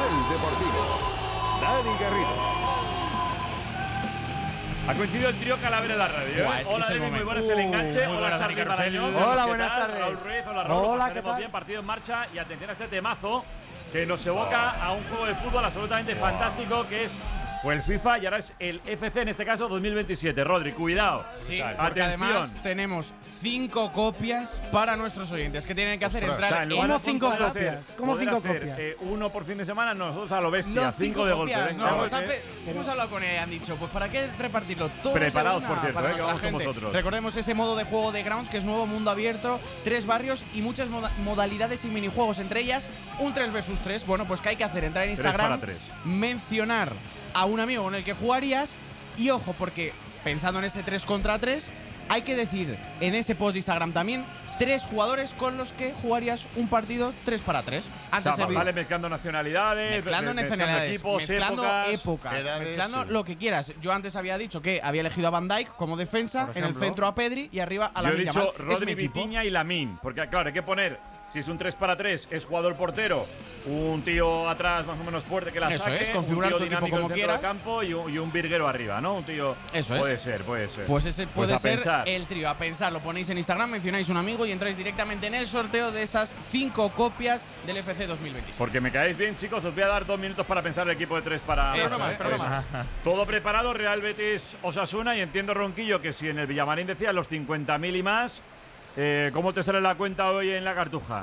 Gol Deportivo. Dani Garrido. Ha coincidido el trío Calavera en la radio. Hola, David, muy buenas el enganche. Hola, Charly Marañón. Hola, buenas tardes. Raúl Ruiz, hola, Raúl. Hola, ¿qué tal? Bien, partido en marcha. Y atención a este temazo que nos evoca a un juego de fútbol absolutamente fantástico que es el FIFA y ahora es el FC, en este caso 2027. Rodri, cuidado. Sí, porque atención. además tenemos 5 copias para nuestros oyentes que tienen que hacer entrar. O sea, en lugar ¿Cómo de 5 poder copias? hacer- ¿Cómo poder 5 hacer, copias? uno por fin de semana, nosotros a lo bestia. Los 5 de golpe. copias, Venga, no, porque- hemos hablado con él y han dicho, pues ¿para qué repartirlo todo? Preparados, por cierto, para que nuestra vamos con gente. vosotros. Recordemos ese modo de juego de Grounds, que es nuevo, mundo abierto, 3 barrios y muchas modalidades y minijuegos, entre ellas un 3 vs 3. Bueno, pues ¿qué hay que hacer? Entrar en 3 Instagram, para 3. mencionar a un amigo con el que jugarías y ojo, porque pensando en ese 3 contra 3, hay que decir en ese post de Instagram también 3 jugadores con los que jugarías un partido 3 para 3. Antes O sea, se vi- vale mezclando nacionalidades, mezclando nacionalidades, equipos, mezclando épocas, épocas, mezclando sí. lo que quieras. Yo antes había dicho que había elegido a Van Dijk como defensa, Por en el ejemplo. centro a Pedri y arriba a Yo he Lamine dicho Yamal. Es mi Rodri, equipo. Vitinha y Lamine. Porque, claro, hay que poner, si es un 3 para 3, es jugador portero, un tío atrás más o menos fuerte que la Eso saque, es, configurar un tu tío equipo dinámico en como el centro del quieras. campo y un virguero arriba, ¿no? Un tío. Eso es. Puede ser, puede ser. Pues ese puede a ser pensar. el trío. A pensar, lo ponéis en Instagram, mencionáis un amigo y entráis directamente en el sorteo de esas 5 copias del FC 2026. Porque me caéis bien, chicos, os voy a dar 2 minutos para pensar el equipo de 3 para. Eso, Pues, todo preparado, Real Betis Osasuna, y entiendo, Ronquillo, que si en el Villamarín decía los 50.000 y más, ¿cómo te sale la cuenta hoy en la Cartuja?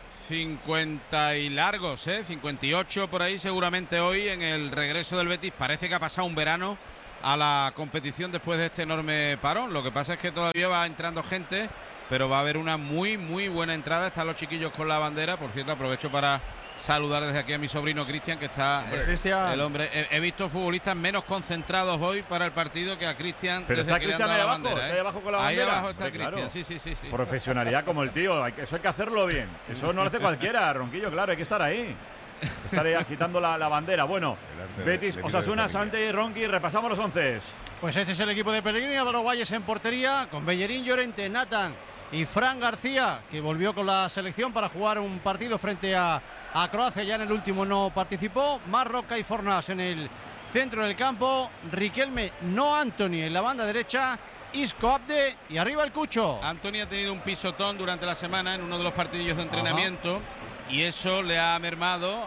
50 y largos, 58 por ahí seguramente hoy en el regreso del Betis. Parece que ha pasado un verano a la competición después de este enorme parón. Lo que pasa es que todavía va entrando gente, pero va a haber una muy buena entrada. Están los chiquillos con la bandera. Por cierto, aprovecho para saludar desde aquí a mi sobrino Cristian, que está Cristian. el hombre. He visto futbolistas menos concentrados hoy para el partido que a Cristian. Pero desde está que le han Cristian dado ahí la abajo, bandera, está ahí abajo con la bandera. Ahí abajo está Hombre, claro. Cristian, sí. Profesionalidad como el tío, eso hay que hacerlo bien. Eso no lo hace cualquiera, Ronquillo, claro, hay que estar ahí. Estar ahí agitando la bandera. Bueno, Betis, Osasuna, Sante, Ronqui, repasamos los 11. Pues este es el equipo de Pellegrini. Álvaro Valles en portería, con Bellerín, Llorente, Nathan y Fran García, que volvió con la selección para jugar un partido frente a Croacia. Ya en el último no participó. Marroca y Fornás en el centro del campo. Riquelme, no Anthony en la banda derecha. Isco Abde y arriba el Cucho. Anthony ha tenido un pisotón durante la semana en uno de los partidillos de entrenamiento y eso le ha mermado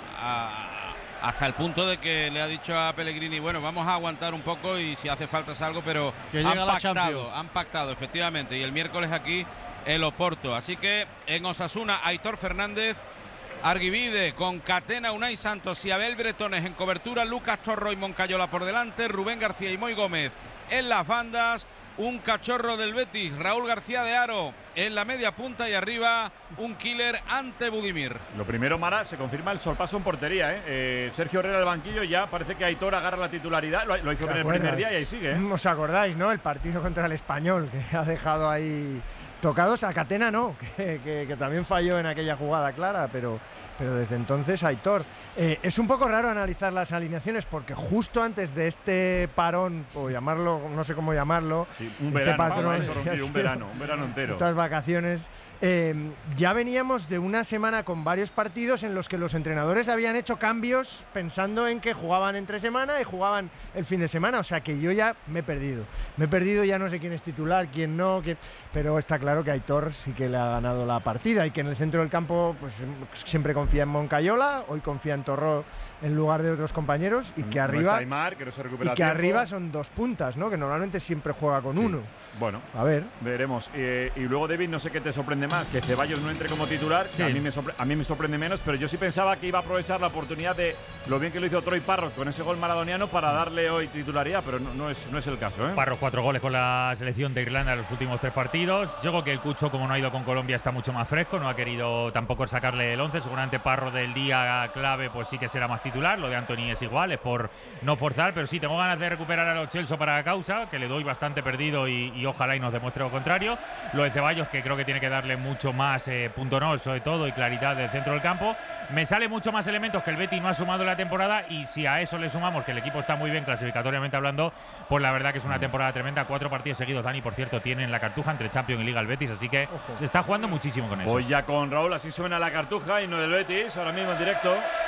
hasta el punto de que le ha dicho a Pellegrini, bueno, vamos a aguantar un poco y si hace falta algo, pero Que llega la Champions. han pactado efectivamente, y el miércoles aquí el Oporto. Así que en Osasuna, Aitor Fernández, Arguivide con Catena, Unai Santos y Abel Bretones en cobertura, Lucas Torro y Moncayola por delante, Rubén García y Moy Gómez en las bandas, un cachorro del Betis, Raúl García de Haro en la media punta y arriba un killer ante Budimir. Lo primero, Mara, se confirma el sorpaso en portería. Sergio Herrera al banquillo, ya parece que Aitor agarra la titularidad. Lo hizo en el primer día y ahí sigue. ¿Os acordáis, no? El partido contra el Español, que ha dejado ahí tocados. A Catena no, que también falló en aquella jugada clara, pero desde entonces Aitor. Es un poco raro analizar las alineaciones porque justo antes de este parón, o llamarlo, no sé cómo llamarlo, Sí, un este verano, patrón, vamos, Ronquillo, un verano entero. estas vacaciones, ya veníamos de una semana con varios partidos en los que los entrenadores habían hecho cambios pensando en que jugaban entre semana y jugaban el fin de semana, o sea que yo ya me he perdido, ya no sé quién es titular, quién no, pero está claro que Aitor sí que le ha ganado la partida y que en el centro del campo pues siempre confía en Moncayola, hoy confía en Torró en lugar de otros compañeros y que No arriba está Aimar, que no se recupera y que a tiempo. arriba son 2 puntas, ¿no? Que normalmente siempre juega con uno. Bueno, A ver. veremos. Y luego, David, no sé qué te sorprende más, que Ceballos no entre como titular, que a mí me sorprende menos, pero yo sí pensaba que iba a aprovechar la oportunidad de lo bien que lo hizo Troy Parrott con ese gol maradoniano para darle hoy titularidad, pero no es el caso, ¿eh? Parrott 4 goles con la selección de Irlanda en los últimos 3 partidos. Yo creo que el Cucho, como no ha ido con Colombia, está mucho más fresco, no ha querido tampoco sacarle el 11. Seguramente Parrott del día clave pues sí que será más titular. Lo de Anthony es igual, es por no forzar, pero sí tengo ganas de recuperar a los Chelsea para la causa, que le doy bastante perdido y ojalá y nos demuestre lo contrario. Lo de Ceballos, que creo que tiene que darle mucho más punto no, sobre todo, y claridad del centro del campo. Me sale mucho más elementos que el Betis no ha sumado en la temporada, y si a eso le sumamos que el equipo está muy bien clasificatoriamente hablando, pues la verdad que es una temporada tremenda. 4 partidos seguidos, Dani, por cierto, tienen la Cartuja entre Champions y Liga el Betis, así que se está jugando muchísimo con eso. Voy ya con Raúl, así suena la Cartuja y no del Betis, ahora mismo en directo.